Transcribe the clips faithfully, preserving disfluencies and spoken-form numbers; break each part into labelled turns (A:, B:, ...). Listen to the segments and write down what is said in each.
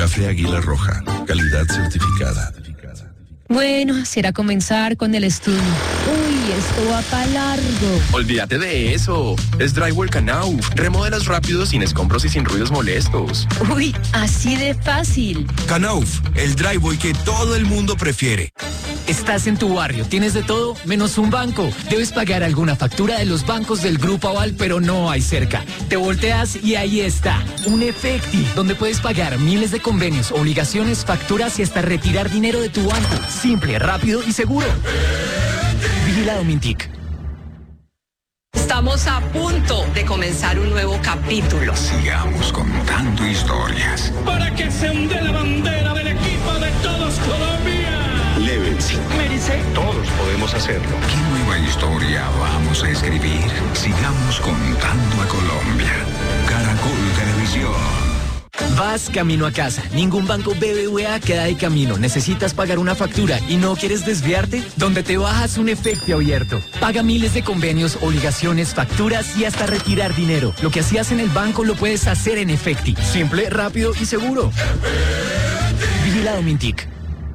A: Café Águila Roja, calidad certificada.
B: Bueno, será comenzar con el estudio. Uy, esto va para largo.
C: Olvídate de eso. Es Drywall Knauf. Remodelas rápido, sin escombros y sin ruidos molestos.
B: Uy, así de fácil.
D: Knauf, el drywall que todo el mundo prefiere.
E: Estás en tu barrio, tienes de todo menos un banco. Debes pagar alguna factura de los bancos del Grupo Aval, pero no hay cerca. Te volteas y ahí está, un Efecti, donde puedes pagar miles de convenios, obligaciones, facturas y hasta retirar dinero de tu banco. Simple, rápido y seguro. Vigilado Mintic.
F: Estamos a punto de comenzar un nuevo capítulo.
G: Sigamos contando historias.
H: Para que se hunde la bandera del equipo de todos Colombia.
G: Levels.
H: Mérice.
G: Todos podemos hacerlo. ¿Qué nueva historia vamos a escribir? Sigamos contando a Colombia. Caracol Televisión.
E: Vas camino a casa. Ningún banco B B V A queda de camino. Necesitas pagar una factura y no quieres desviarte. Donde te bajas un Efecti abierto. Paga miles de convenios, obligaciones, facturas y hasta retirar dinero. Lo que hacías en el banco lo puedes hacer en Efecti. Simple, rápido y seguro. Vigilado Mintic.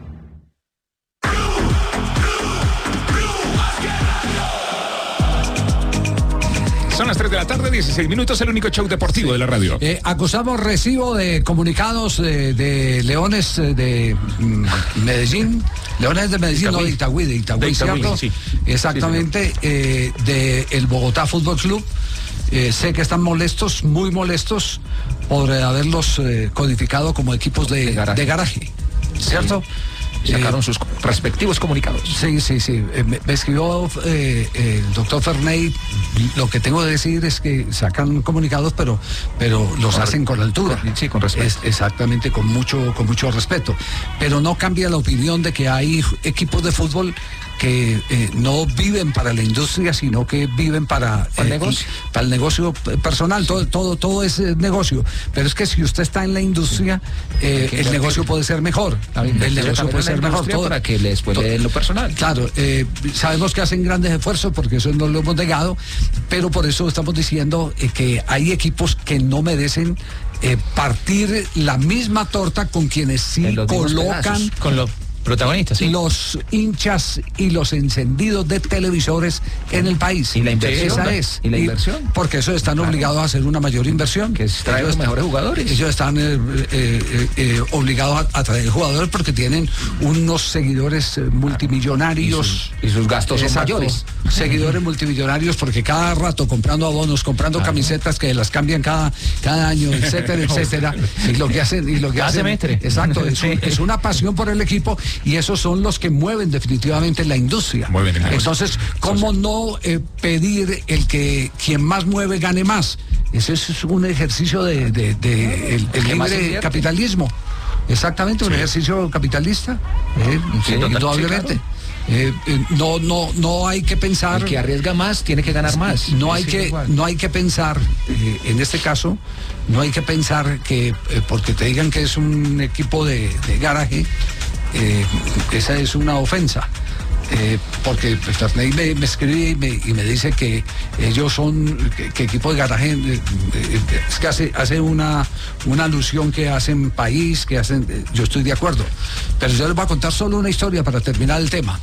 I: Son las tres de la tarde, dieciséis minutos, el único show deportivo sí. de la radio.
J: Eh, acusamos recibo de comunicados de, de Leones de mm, Medellín, Leones de Medellín, Itagüí. no de Itagüí, de Itagüí, de Itagüí ¿cierto? Sí. Exactamente, sí, eh, de el Bogotá Fútbol Club. Eh, sé que están molestos, muy molestos, por eh, haberlos eh, codificado como equipos de, de, garaje. de garaje, ¿cierto? Sí.
I: Sacaron eh, sus respectivos comunicados.
J: Sí, sí, sí. Eh, me, me escribió eh, el doctor Ferney. Lo que tengo que decir es que sacan comunicados, pero, pero los con hacen con altura.
I: Con, sí, con respeto.
J: Es, exactamente, con mucho, con mucho respeto. Pero no cambia la opinión de que hay equipos de fútbol que eh, no viven para la industria, sino que viven para,
I: ¿Para, el, negocio?
J: para el negocio personal. Sí. Todo, todo, todo es negocio. Pero es que si usted está en la industria, eh, el negocio puede ser mejor. El negocio puede ser mejor. Todo,
I: para que les puede en lo personal.
J: Claro, eh, sabemos que hacen grandes esfuerzos porque eso no lo hemos negado, pero por eso estamos diciendo eh, que hay equipos que no merecen eh, partir la misma torta con quienes sí colocan
I: con lo protagonistas, sí.
J: los hinchas y los encendidos de televisores en el país.
I: Y la inversión.
J: Esa es.
I: Y la inversión.
J: Y porque eso están claro. obligados a hacer una mayor inversión.
I: Que traen los mejores jugadores.
J: Ellos están eh, eh, eh, obligados a, a traer jugadores porque tienen unos seguidores eh, multimillonarios.
I: Y sus, y sus gastos
J: Exacto.
I: son mayores.
J: Seguidores multimillonarios porque cada rato comprando abonos, comprando claro. camisetas que las cambian cada, cada año, etcétera, etcétera. Y lo que hacen, y lo que
I: cada
J: hacen.
I: semestre.
J: Exacto, es, un, es una pasión por el equipo. Y esos son los que mueven definitivamente la industria.
I: Mueven el
J: Entonces, ¿cómo no eh, pedir el que quien más mueve gane más? Ese es un ejercicio de, de, de el, el libre capitalismo. Exactamente, un sí. ejercicio capitalista. Eh,
I: sí,
J: indudablemente. Sí, claro. Eh, eh, no, no, no hay que pensar.
I: El que arriesga más tiene que ganar más.
J: No hay que, no hay que pensar, eh, en este caso, no hay que pensar que eh, porque te digan que es un equipo de, de garaje, eh, esa es una ofensa. Eh, porque Ferney me, me escribe y me, y me dice que ellos son que, que equipo de garaje eh, eh, es que hace, hace una, una alusión que hacen país, que hacen, eh, yo estoy de acuerdo, pero yo les voy a contar solo una historia para terminar el tema.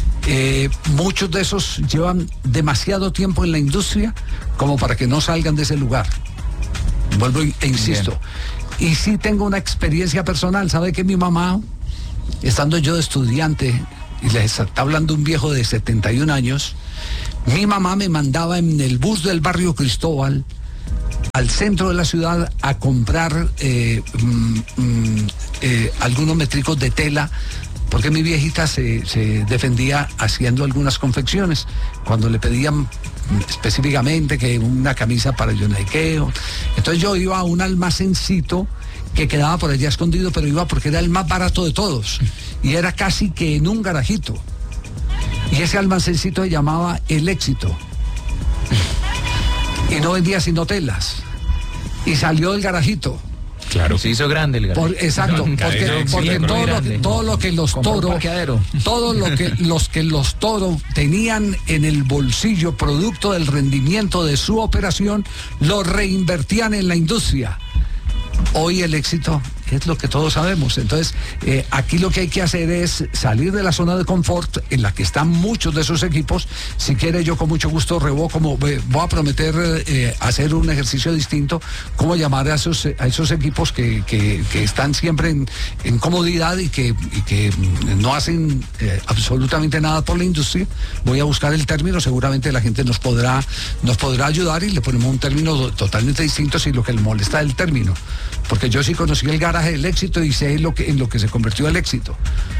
J: Eh, muchos de esos llevan demasiado tiempo en la industria como para que no salgan de ese lugar. Vuelvo e insisto. Bien. Y sí tengo una experiencia personal. ¿Sabe que mi mamá, estando yo de estudiante, y les está hablando un viejo de setenta y un años, mi mamá me mandaba en el bus del barrio Cristóbal al centro de la ciudad a comprar eh, mm, mm, eh, algunos métricos de tela, porque mi viejita se, se defendía haciendo algunas confecciones. Cuando le pedían específicamente que una camisa para el yonequeo, entonces yo iba a un almacencito que quedaba por allá escondido, pero iba porque era el más barato de todos y era casi que en un garajito, y ese almacencito se llamaba El Éxito y no vendía sino telas y salió del garajito.
I: Claro, se hizo grande el garaje.
J: Por, exacto, porque, porque todo, lo que, todo lo que los toros, todo lo que los que los toros tenían en el bolsillo producto del rendimiento de su operación, lo reinvertían en la industria. Hoy El Éxito es lo que todos sabemos. Entonces, eh, aquí lo que hay que hacer es salir de la zona de confort en la que están muchos de esos equipos. Si quiere, yo con mucho gusto rebo, como eh, voy a prometer eh, hacer un ejercicio distinto, cómo llamar a esos, a esos equipos que, que, que están siempre en, en comodidad y que, y que no hacen eh, absolutamente nada por la industria. Voy a buscar el término, seguramente la gente nos podrá, nos podrá ayudar y le ponemos un término totalmente distinto si lo que le molesta es el término. Porque yo sí conocí el garaje del éxito y sé lo que, en lo que se convirtió el éxito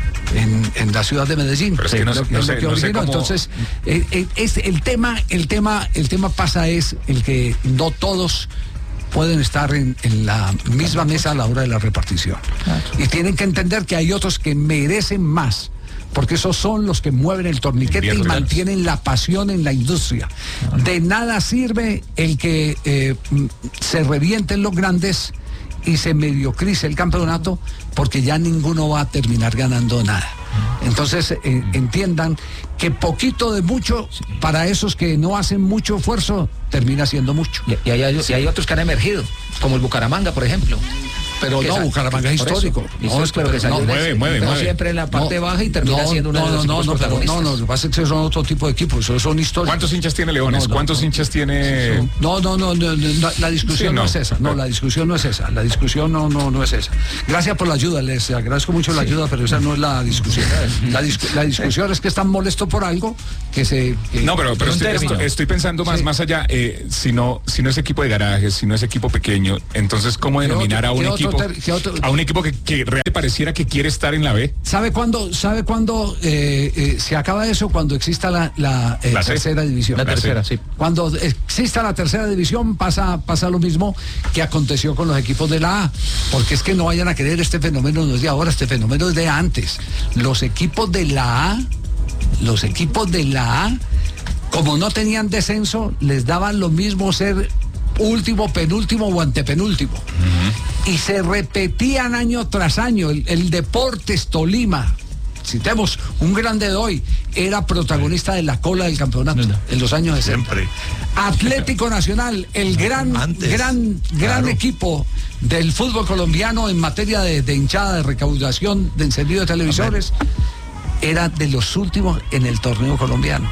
J: en, en la ciudad de Medellín.
I: Pero es que no,
J: lo,
I: no sé,
J: lo que
I: no sé cómo...
J: Entonces, eh, eh, es el tema, el tema, el tema pasa es el que no todos pueden estar en, en la misma mesa a la hora de la repartición. Claro. Y tienen que entender que hay otros que merecen más, porque esos son los que mueven el torniquete y mantienen la pasión en la industria. De nada sirve el que eh, se revienten los grandes y se mediocrice el campeonato, porque ya ninguno va a terminar ganando nada. Entonces eh, entiendan que poquito de mucho para esos que no hacen mucho esfuerzo termina siendo mucho.
K: Y, y, hay, y hay otros que han emergido, como el Bucaramanga, por ejemplo.
J: Pero no, Bucaramanga es histórico.
K: No, es pero que salió
I: no, mueve, mueve,
K: pero
I: mueve.
K: siempre en la parte no, baja y termina
J: no,
K: siendo uno
J: no,
K: de los
J: no, no,
K: protagonistas.
J: No, no, lo que pasa es que son otro tipo de equipos, esos son históricos.
I: ¿Cuántos hinchas tiene Leones?
J: No, no,
I: ¿Cuántos
J: no,
I: hinchas tiene...?
J: No, no, no, no, no la discusión sí, no. no es esa. No, la discusión no es esa. La discusión no, no, no es esa. Gracias por la ayuda, les agradezco mucho la ayuda, pero esa no es la discusión. La, discu la discusión es que están molestos por algo que se... Que,
I: no, pero, pero estoy, estoy, estoy pensando más, sí. más allá. Eh, si, no, si no es equipo de garajes, si no es equipo pequeño, entonces ¿cómo denominar otro, a un equipo otro, a un equipo que, que realmente pareciera que quiere estar en la B?
J: ¿Sabe cuándo, sabe cuándo eh, eh, se acaba eso? Cuando exista la, la, eh, la tercera división.
K: La tercera, sí.
J: Cuando exista la tercera división pasa, pasa lo mismo que aconteció con los equipos de la A, porque es que no vayan a creer, este fenómeno no es de ahora, este fenómeno es de antes. Los equipos de la A, los equipos de la A, como no tenían descenso, les daban lo mismo ser último, penúltimo o antepenúltimo. Uh-huh. Y se repetían año tras año. El, el Deportes Tolima, citemos un grande de hoy, era protagonista de la cola del campeonato no. en los años de siempre. Atlético Nacional, el gran, Antes, gran, gran claro. equipo del fútbol colombiano en materia de, de hinchada, de recaudación, de encendido de televisores, Amén. era de los últimos en el torneo colombiano.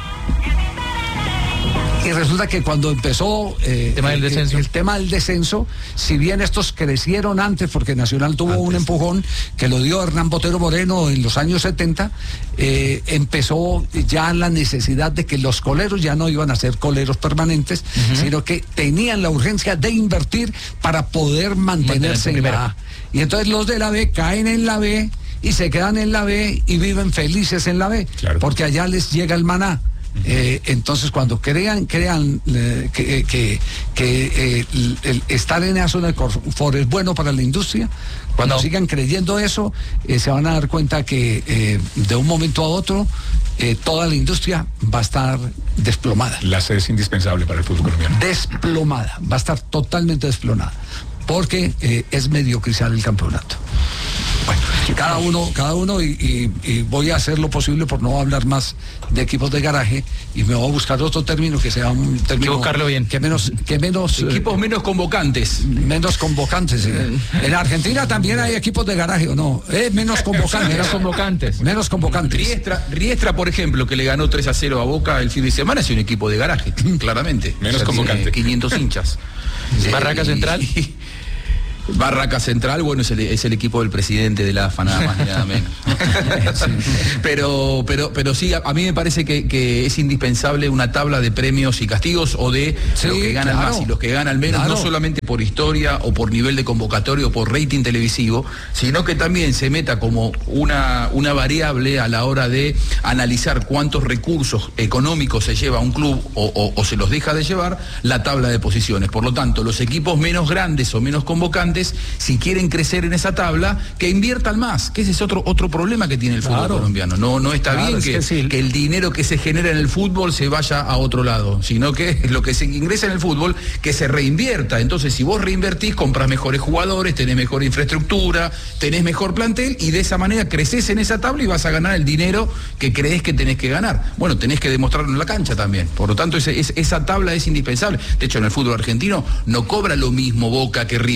J: Y resulta que cuando empezó eh,
K: el, tema del
J: el,
K: descenso.
J: el, el tema del descenso, si bien estos crecieron antes, porque Nacional tuvo antes. un empujón que lo dio Hernán Botero Moreno en los años setenta, eh, empezó ya la necesidad de que los coleros ya no iban a ser coleros permanentes, uh-huh. sino que tenían la urgencia de invertir para poder mantenerse en la A. Y entonces los de la B caen en la B y se quedan en la B y viven felices en la B, claro. porque allá les llega el maná. Eh, entonces cuando crean crean eh, que, que, que eh, el, el estar en esa zona de confort es bueno para la industria, cuando no. sigan creyendo eso, eh, se van a dar cuenta que eh, de un momento a otro eh, toda la industria va a estar desplomada.
I: La sede es indispensable para el fútbol colombiano.
J: Desplomada, va a estar totalmente desplomada, porque eh, es mediocrizar el campeonato. Bueno, cada uno, cada uno y, y, y voy a hacer lo posible por no hablar más de equipos de garaje y me voy a buscar otro término que sea un término
K: buscarlo bien.
J: que menos, que menos
K: equipos eh, menos convocantes,
J: menos convocantes. Eh. En Argentina también hay equipos de garaje, ¿o no? Eh, menos convocantes,
K: menos convocantes,
J: menos convocantes.
L: Riestra, Riestra, por ejemplo, que le ganó tres a cero a Boca el fin de semana, es un equipo de garaje, claramente.
I: Menos
L: o sea,
I: convocantes.
L: quinientos hinchas.
K: Barraca Central.
L: Y, Barraca Central, bueno, es el, es el equipo del presidente de la A F A, nada más ni nada menos. Sí. Pero, pero, pero sí, a, a mí me parece que, que es indispensable una tabla de premios y castigos, o de sí, los que ganan claro. más y los que ganan menos, claro. no solamente por historia o por nivel de convocatorio o por rating televisivo, sino que también se meta como una, una variable a la hora de analizar cuántos recursos económicos se lleva un club o, o, o se los deja de llevar, la tabla de posiciones. Por lo tanto, los equipos menos grandes o menos convocantes, si quieren crecer en esa tabla, que inviertan más, que ese es otro otro problema que tiene el fútbol claro. colombiano. No, no está claro, bien que, que, sí. que el dinero que se genera en el fútbol se vaya a otro lado, sino que lo que se ingresa en el fútbol, que se reinvierta. Entonces, si vos reinvertís, compras mejores jugadores, tenés mejor infraestructura, tenés mejor plantel, y de esa manera creces en esa tabla y vas a ganar el dinero que creés que tenés que ganar. Bueno, tenés que demostrarlo en la cancha también. Por lo tanto, ese, es, esa tabla es indispensable. De hecho, en el fútbol argentino no cobra lo mismo Boca que Riestra.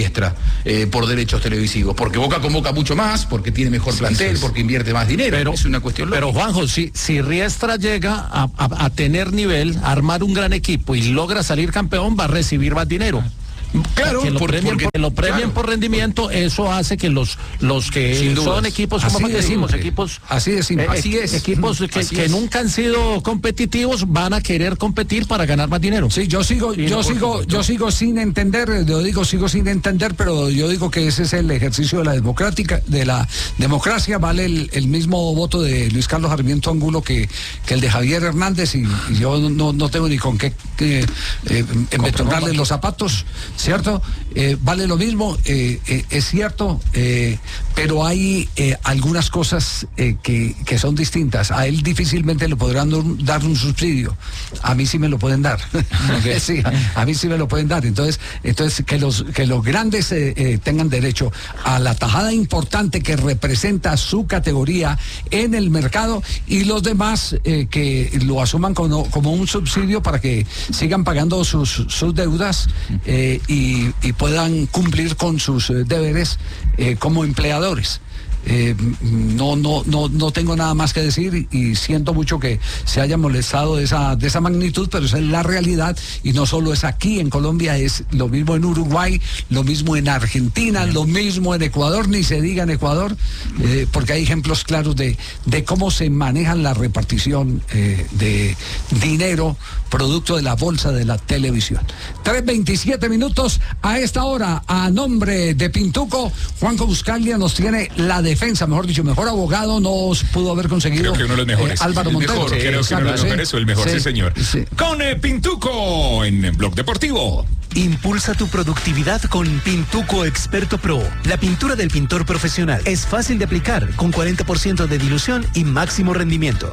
L: eh, por derechos televisivos, porque Boca convoca mucho más, porque tiene mejor plantel, sí, sí, sí. porque invierte más dinero,
M: pero,
L: es una cuestión lógica.
M: Pero Juanjo, si, si Riestra llega a, a, a tener nivel, a armar un gran equipo y logra salir campeón, va a recibir más dinero.
L: Claro,
M: que lo
L: por,
M: premien,
L: porque
M: por, lo premien
L: claro,
M: por rendimiento, eso hace que los los que son equipos, como decimos, equipos
J: así es,
M: eh,
J: así es,
M: equipos que,
J: así
M: que
J: es.
M: nunca han sido competitivos van a querer competir para ganar más dinero.
J: Sí, yo sigo,
M: sí,
J: yo
M: no,
J: sigo,
M: supuesto.
J: yo sigo sin entender, yo digo sigo sin entender, pero yo digo que ese es el ejercicio de la democrática, de la democracia, vale el, el mismo voto de Luis Carlos Sarmiento Angulo que, que el de Javier Hernández, y, y yo no, no tengo ni con qué eh, eh, embetunarle los zapatos, ¿cierto? Eh, vale lo mismo, eh, eh, es cierto, eh, pero hay eh, algunas cosas eh, que, que son distintas. A él difícilmente le podrán dar un subsidio, a mí sí me lo pueden dar. Okay. Sí, a, a mí sí me lo pueden dar. Entonces, entonces que los que los grandes eh, eh, tengan derecho a la tajada importante que representa su categoría en el mercado, y los demás eh, que lo asuman como, como un subsidio para que sigan pagando sus, sus deudas eh, y, y puedan cumplir con sus eh, deberes eh, como empleadores. Eh, no, no, no, no tengo nada más que decir, y, y siento mucho que se haya molestado de esa, de esa magnitud, pero esa es la realidad, y no solo es aquí en Colombia, es lo mismo en Uruguay, lo mismo en Argentina, lo mismo en Ecuador, ni se diga en Ecuador, eh, porque hay ejemplos claros de, de cómo se maneja la repartición eh, de dinero producto de la bolsa de la televisión. tres veintisiete minutos a esta hora. A nombre de Pintuco, Juanjo Buscaglia nos tiene la defensa, mejor dicho, mejor abogado nos pudo haber conseguido.
I: Creo que uno de los mejores.
J: Eh, Álvaro
I: el
J: Montero.
I: Mejor, sí, creo que uno de los mejores o el mejor, sí, sí señor. Sí. Con eh, Pintuco en Blog Deportivo.
N: Impulsa tu productividad con Pintuco Experto Pro. La pintura del pintor profesional es fácil de aplicar, con cuarenta por ciento de dilución y máximo rendimiento.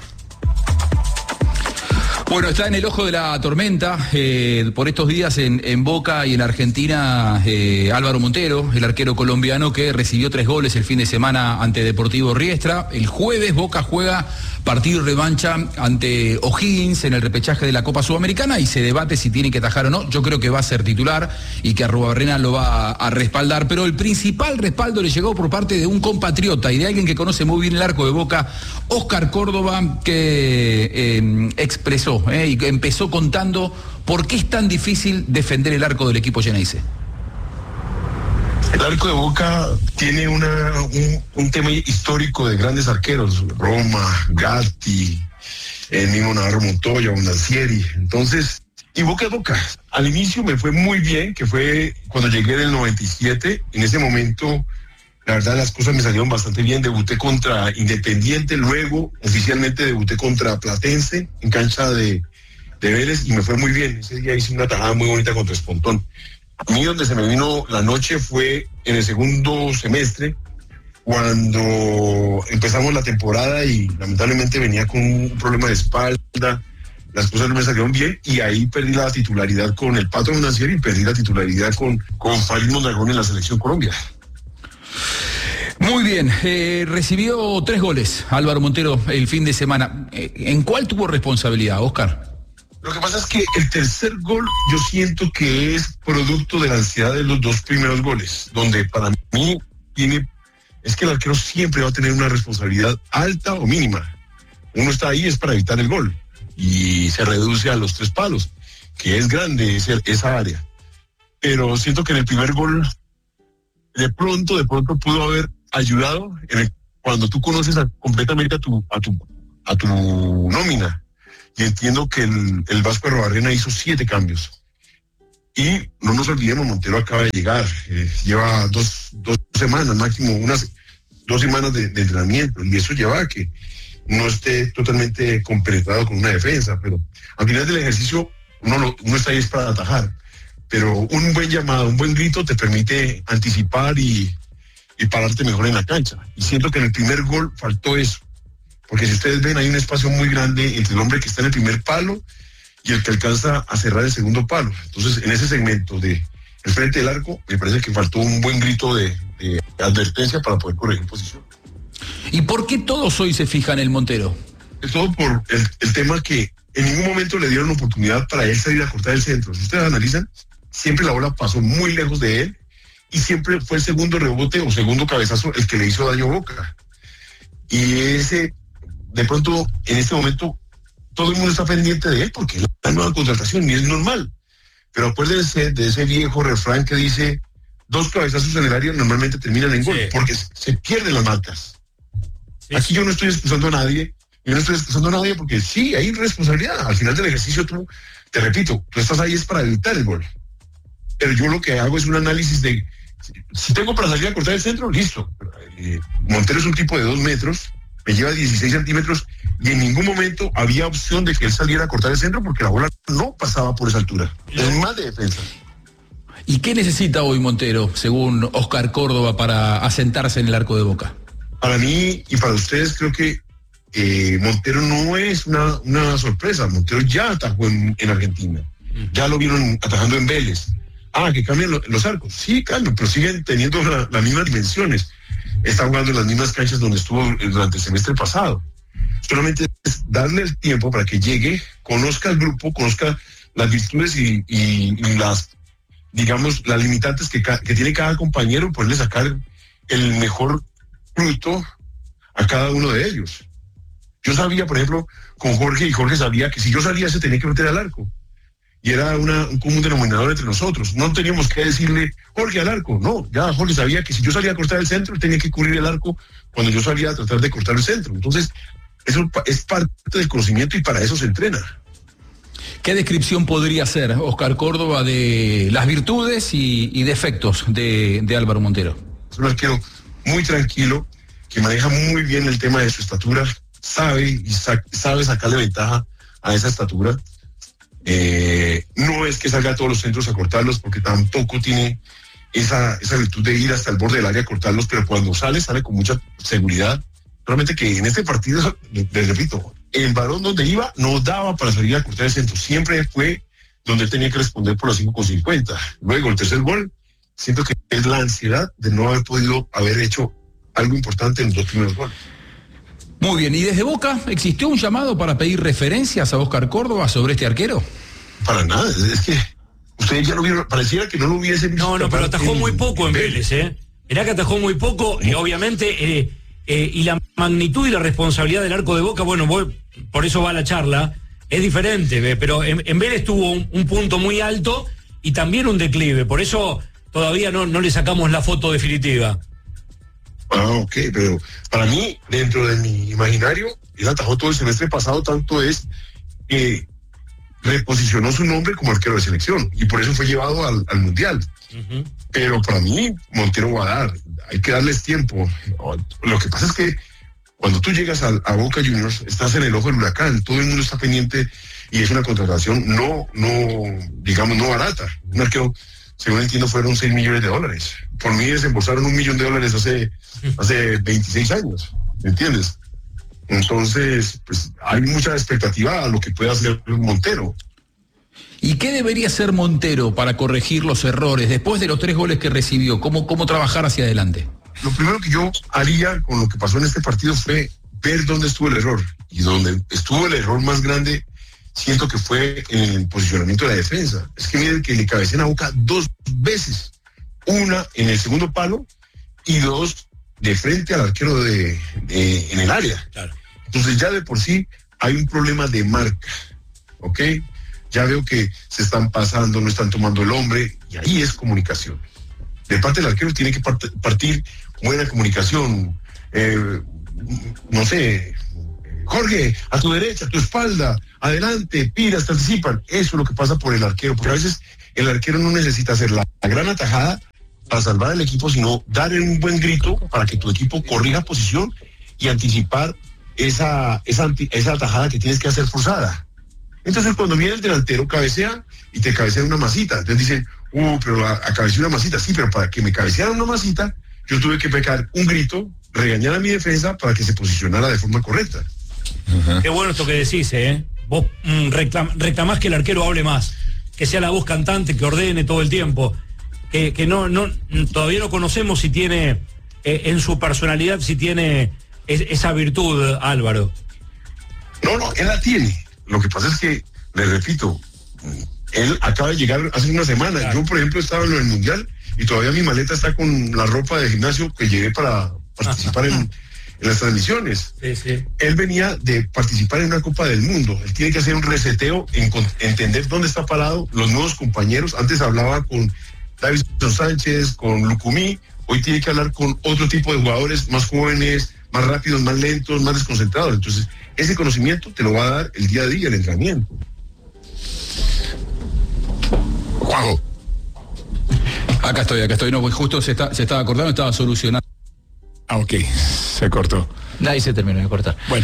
L: Bueno, está en el ojo de la tormenta eh, por estos días en, en Boca y en Argentina eh, Álvaro Montero, el arquero colombiano que recibió tres goles el fin de semana ante Deportivo Riestra. El jueves Boca juega partido y revancha ante O'Higgins en el repechaje de la Copa Sudamericana y se debate si tiene que atajar o no. Yo creo que va a ser titular y que Arruabarrena lo va a, a respaldar, pero el principal respaldo le llegó por parte de un compatriota y de alguien que conoce muy bien el arco de Boca, Óscar Córdoba, que eh, expresó eh, y empezó contando por qué es tan difícil defender el arco del equipo Geneise.
O: El arco de Boca tiene una, un, un tema histórico de grandes arqueros, Roma, Gatti, el mismo Navarro Montoya, Bondancieri. Entonces, y Boca es Boca. Al inicio me fue muy bien, que fue cuando llegué en el noventa y siete. En ese momento, la verdad, las cosas me salieron bastante bien. Debuté contra Independiente, luego oficialmente debuté contra Platense en cancha de, de Vélez y me fue muy bien. Ese día hice una tajada muy bonita contra Espontón. A mí donde se me vino la noche fue en el segundo semestre, cuando empezamos la temporada y lamentablemente venía con un problema de espalda, las cosas no me salieron bien y ahí perdí la titularidad con el Pato Bondancieri y perdí la titularidad con, con Farid Mondragón en la Selección Colombia.
L: Muy bien, eh, recibió tres goles Álvaro Montero el fin de semana. ¿En cuál tuvo responsabilidad, Óscar?
O: Lo que pasa es que el tercer gol yo siento que es producto de la ansiedad de los dos primeros goles, donde para mí tiene, es que el arquero siempre va a tener una responsabilidad alta o mínima. Uno está ahí es para evitar el gol y se reduce a los tres palos, que es grande ese, esa área. Pero siento que en el primer gol de pronto, de pronto pudo haber ayudado en el, cuando tú conoces a, completamente a tu, a tu, a tu nómina. Y entiendo que el, el Vasco Arruabarrena hizo siete cambios. Y no nos olvidemos, Montero acaba de llegar, eh, lleva dos, dos semanas, máximo unas dos semanas de, de entrenamiento, y eso lleva a que no esté totalmente compenetrado con una defensa, pero al final del ejercicio uno, lo, uno está ahí es para atajar, pero un buen llamado, un buen grito te permite anticipar y, y pararte mejor en la cancha. Y siento que en el primer gol faltó eso. Porque si ustedes ven, hay un espacio muy grande entre el hombre que está en el primer palo y el que alcanza a cerrar el segundo palo. Entonces, en ese segmento de el frente del arco, me parece que faltó un buen grito de, de advertencia para poder corregir posición.
L: ¿Y por qué todos hoy se fijan en el Montero?
O: Es todo por el, el tema que en ningún momento le dieron oportunidad para él salir a cortar el centro. Si ustedes analizan, siempre la bola pasó muy lejos de él y siempre fue el segundo rebote o segundo cabezazo el que le hizo daño a Boca. Y ese, de pronto, en este momento, todo el mundo está pendiente de él porque es la nueva contratación y es normal. Pero acuérdense de ese viejo refrán que dice, dos cabezazos en el área normalmente terminan en gol, sí, porque se pierden las marcas. Sí. Aquí yo no estoy excusando a nadie, yo no estoy excusando a nadie porque sí, hay responsabilidad. Al final del ejercicio tú, te repito, tú estás ahí es para evitar el gol. Pero yo lo que hago es un análisis de, si tengo para salir a cortar el centro, listo. Eh, Montero es un tipo de dos metros, me lleva dieciséis centímetros y en ningún momento había opción de que él saliera a cortar el centro porque la bola no pasaba por esa altura. Es más de defensa.
L: ¿Y qué necesita hoy Montero, según Oscar Córdoba, para asentarse en el arco de Boca?
O: Para mí y para ustedes creo que eh, Montero no es una, una sorpresa. Montero ya atajó en, en Argentina. Ya lo vieron atajando en Vélez. Ah, que cambian lo, los arcos. Sí, cambian, pero siguen teniendo la, las mismas dimensiones. Está jugando en las mismas canchas donde estuvo durante el semestre pasado. Solamente es darle el tiempo para que llegue, conozca el grupo, conozca las virtudes y, y, y las, digamos, las limitantes que, que tiene cada compañero, poderle sacar el mejor fruto a cada uno de ellos. Yo sabía, por ejemplo, con Jorge, y Jorge sabía que si yo salía se tenía que meter al arco. Y era una, un común denominador entre nosotros. No teníamos que decirle, Jorge, al arco. No, ya Jorge sabía que si yo salía a cortar el centro, él tenía que cubrir el arco cuando yo salía a tratar de cortar el centro. Entonces, eso es parte del conocimiento y para eso se entrena.
L: ¿Qué descripción podría hacer Oscar Córdoba de las virtudes y, y defectos de, de Álvaro Montero?
O: Es un arquero muy tranquilo, que maneja muy bien el tema de su estatura, sabe y sa- sabe sacarle ventaja a esa estatura. Eh, no es que salga a todos los centros a cortarlos, porque tampoco tiene esa, esa virtud de ir hasta el borde del área a cortarlos, pero cuando sale, sale con mucha seguridad. Solamente que en este partido, les repito, el balón donde iba no daba para salir a cortar el centro, siempre fue donde él tenía que responder por los cinco con cincuenta. Luego el tercer gol, siento que es la ansiedad de no haber podido haber hecho algo importante en los dos primeros goles.
L: Muy bien, ¿y desde Boca existió un llamado para pedir referencias a Oscar Córdoba sobre este arquero?
O: Para nada, es que ustedes ya lo vieron, pareciera que no lo hubiesen visto.
P: No, no, pero atajó en, muy poco en Vélez, ¿eh? Mirá que atajó muy poco, y obviamente, eh, eh, y la magnitud y la responsabilidad del arco de Boca, bueno, voy, por eso va la charla, es diferente, ¿ve? Pero en, en Vélez tuvo un, un punto muy alto y también un declive, por eso todavía no, no le sacamos la foto definitiva.
O: Ah, ok, pero para mí, dentro de mi imaginario, él atajó todo el semestre pasado, tanto es que reposicionó su nombre como arquero de selección, y por eso fue llevado al, al Mundial. Uh-huh. Pero para mí, Montero va a dar, hay que darles tiempo. Lo que pasa es que cuando tú llegas a, a Boca Juniors, estás en el ojo del huracán, todo el mundo está pendiente, y es una contratación no, no, digamos, no barata. Un arquero, según entiendo, fueron seis millones de dólares. Por mí desembolsaron un millón de dólares hace, hace veintiséis años, ¿me entiendes? Entonces, pues hay mucha expectativa a lo que pueda hacer Montero.
L: ¿Y qué debería hacer Montero para corregir los errores después de los tres goles que recibió? ¿Cómo, cómo trabajar hacia adelante?
O: Lo primero que yo haría con lo que pasó en este partido fue ver dónde estuvo el error. Y donde estuvo el error más grande, siento que fue en el posicionamiento de la defensa. Es que miren que le cabecean a Boca dos veces. Una en el segundo palo y dos de frente al arquero de, de en el área. Claro. Entonces ya de por sí hay un problema de marca, ¿ok? Ya veo que se están pasando, no están tomando el hombre, y ahí es comunicación. De parte del arquero tiene que part- partir buena comunicación. Eh, no sé, Jorge, a tu derecha, a tu espalda, adelante, piras, te anticipan. Eso es lo que pasa por el arquero, porque a veces el arquero no necesita hacer la, la gran atajada para salvar al equipo, sino dar un buen grito para que tu equipo corrija posición y anticipar esa, esa, anti, esa atajada que tienes que hacer forzada. Entonces cuando viene el delantero, cabecea y te cabecea una masita. Entonces dicen, uh, pero a, a cabecear una masita. Sí, pero para que me cabeceara una masita, yo tuve que pegar un grito, regañar a mi defensa para que se posicionara de forma correcta.
P: Uh-huh. Qué bueno esto que decís, ¿eh? Vos mm, reclam- reclamás que el arquero hable más, que sea la voz cantante, que ordene todo el tiempo. Que, que no, no, todavía no conocemos si tiene, eh, en su personalidad, si tiene es, esa virtud, Álvaro.
O: No, no, él la tiene. Lo que pasa es que, le repito, él acaba de llegar hace una semana. Claro. Yo, por ejemplo, estaba en el Mundial y todavía mi maleta está con la ropa de gimnasio que llevé para participar en, en las transmisiones.
P: Sí, sí.
O: Él venía de participar en una Copa del Mundo. Él tiene que hacer un reseteo, en, entender dónde está parado, los nuevos compañeros. Antes hablaba con Davidson Sánchez, con Lucumí. Hoy tiene que hablar con otro tipo de jugadores más jóvenes, más rápidos, más lentos, más desconcentrados. Entonces, ese conocimiento te lo va a dar el día a día, el entrenamiento.
L: Juanjo. Acá estoy, acá estoy. No, pues justo se, está, se estaba acordando, estaba solucionando.
I: Ah, ok, se cortó.
K: Ahí se terminó de cortar.
I: Bueno.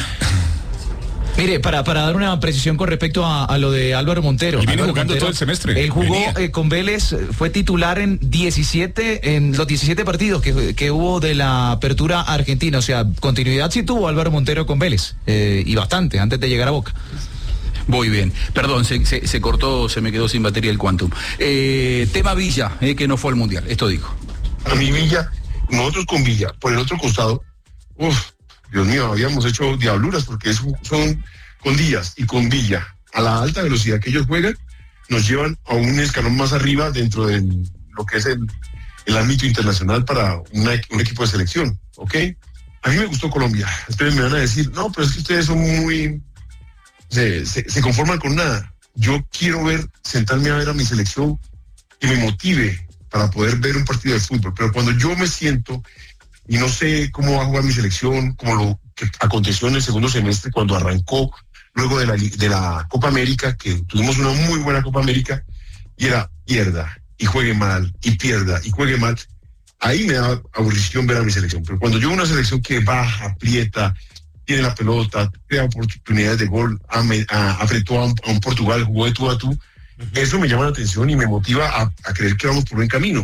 K: Mire, para, para dar una precisión con respecto a, a lo de Álvaro Montero.
I: Él viene
K: Álvaro
I: jugando
K: Montero,
I: todo el semestre.
K: Él jugó eh, con Vélez, fue titular en diecisiete, en los diecisiete partidos que, que hubo de la apertura argentina. O sea, continuidad sí tuvo Álvaro Montero con Vélez, eh, y bastante, antes de llegar a Boca.
L: Muy bien, perdón, se, se, se cortó, se me quedó sin batería el Quantum. Eh, tema Villa, eh, que no fue al Mundial, esto dijo.
O: A mi Villa, nosotros con Villa, por el otro costado, uff, Dios mío, habíamos hecho diabluras porque es, son con Díaz y con Villa, a la alta velocidad que ellos juegan, nos llevan a un escalón más arriba dentro de lo que es el, el ámbito internacional para una, un equipo de selección, ¿ok? A mí me gustó Colombia. Ustedes me van a decir, no, pero es que ustedes son muy... Se, se, se conforman con nada. Yo quiero ver, sentarme a ver a mi selección que me motive para poder ver un partido de fútbol, pero cuando yo me siento y no sé cómo va a jugar mi selección, como lo que aconteció en el segundo semestre cuando arrancó luego de la, de la Copa América, que tuvimos una muy buena Copa América, y era pierda y juegue mal, y pierda y juegue mal, ahí me da aburrición ver a mi selección. Pero cuando yo veo una selección que baja, aprieta, tiene la pelota, crea oportunidades de gol, apretó a un, a un Portugal, jugó de tú a tú, uh-huh. Eso me llama la atención y me motiva a, a creer que vamos por buen camino.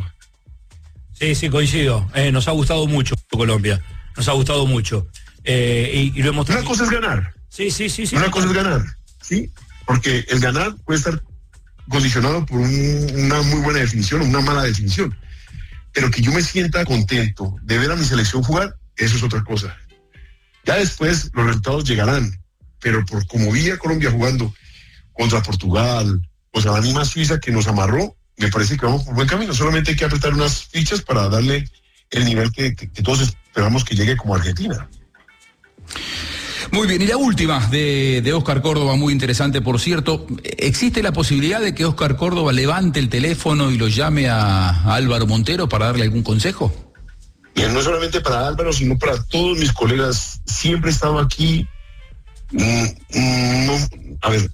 P: Sí, sí, coincido. Eh, nos ha gustado mucho Colombia. Nos ha gustado mucho. Eh, y, y lo hemos...
O: Una cosa es ganar.
P: Sí, sí, sí. sí
O: Una
P: sí,
O: cosa es ganar, ¿sí? Porque el ganar puede estar condicionado por un, una muy buena definición o una mala definición. Pero que yo me sienta contento de ver a mi selección jugar, eso es otra cosa. Ya después los resultados llegarán, pero por como vi a Colombia jugando contra Portugal, contra la misma Suiza que nos amarró, me parece que vamos por buen camino. Solamente hay que apretar unas fichas para darle el nivel que, que, que todos esperamos que llegue como Argentina.
L: Muy bien, y la última de, de Óscar Córdoba, muy interesante, por cierto. ¿Existe la posibilidad de que Óscar Córdoba levante el teléfono y lo llame a, a Álvaro Montero para darle algún consejo?
O: Y no solamente para Álvaro, sino para todos mis colegas. Siempre he estado aquí. Mm, mm, no, a ver,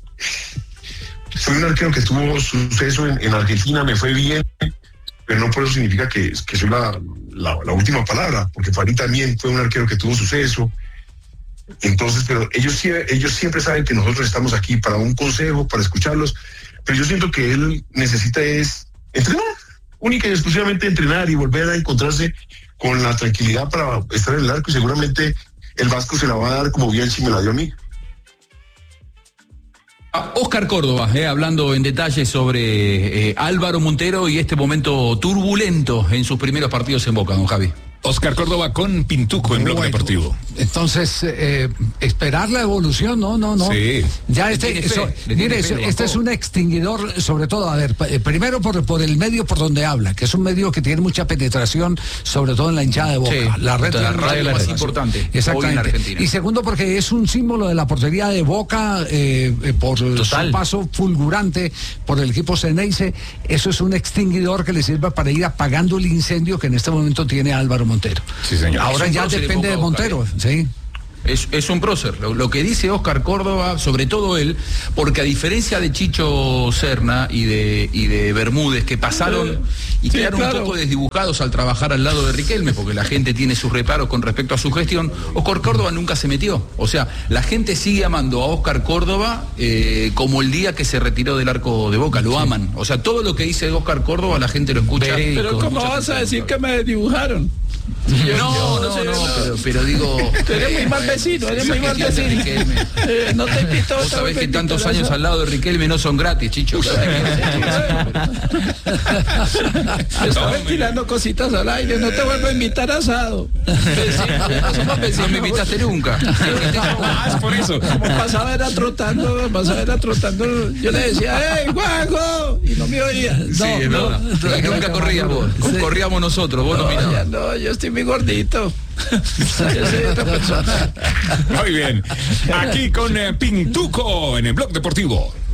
O: soy un arquero que tuvo suceso en, en Argentina, me fue bien, pero no por eso significa que, que soy la, la, la última palabra, porque Farid también fue un arquero que tuvo suceso. Entonces, pero ellos, ellos siempre saben que nosotros estamos aquí para un consejo, para escucharlos, pero yo siento que él necesita es entrenar, única y exclusivamente entrenar y volver a encontrarse con la tranquilidad para estar en el arco, y seguramente el Vasco se la va a dar como Bielsa me la dio a mí.
L: Óscar Córdoba, eh, hablando en detalle sobre eh, Álvaro Montero y este momento turbulento en sus primeros partidos en Boca, don Javi.
I: Óscar Córdoba con Pintuco en Blog Deportivo.
J: Entonces, eh, esperar la evolución, no, no, no.
I: Sí.
J: Ya este, eso, mire, eso, este es un extinguidor, sobre todo, a ver, primero por, por el medio por donde habla, que es un medio que tiene mucha penetración, sobre todo en la hinchada de Boca.
L: Sí,
J: la red
L: la
J: radio
L: más importante.
J: Exactamente.
L: Hoy en Argentina.
J: Y segundo, porque es un símbolo de la portería de Boca, eh, eh, por
K: Total.
J: su paso fulgurante por el equipo Ceneice. Eso es un extinguidor que le sirve para ir apagando el incendio que en este momento tiene Álvaro Montero.
I: Sí, señor.
J: Ahora ya depende de, de Montero, sí.
L: Es, es un prócer, lo, lo que dice Óscar Córdoba, sobre todo él, porque a diferencia de Chicho Serna y de, y de Bermúdez, que pasaron y sí, quedaron claro. un poco desdibujados al trabajar al lado de Riquelme, porque la gente tiene sus reparos con respecto a su gestión, Óscar Córdoba nunca se metió. O sea, la gente sigue amando a Óscar Córdoba eh, como el día que se retiró del arco de Boca, lo sí. aman. O sea, todo lo que dice Óscar Córdoba la gente lo escucha.
Q: Pero ¿cómo vas a decir que me desdibujaron?
L: No, no, no, pero, pero digo...
Q: Tú eres muy mal vecino, eres muy mal vecino. Eh, no te invito.
L: Vos sabés que tantos años al lado de Riquelme no son gratis, Chicho.
Q: Estás ventilando cositas al aire, no te vuelvo a invitar a asado.
L: No somos vecinos, no me invitaste nunca.
I: Ah, es por eso.
Q: Como pasaba era trotando, pasaba era trotando, yo le decía, ¡hey, Juanjo! Y no me oía. No,
L: sí, es
Q: no,
L: verdad. No, no, nunca corrías vos, sí. Corríamos nosotros, vos no, no mirabas.
Q: No, yo estoy muy gordito.
I: Muy bien. Aquí con eh, Pintuco en el Blog Deportivo.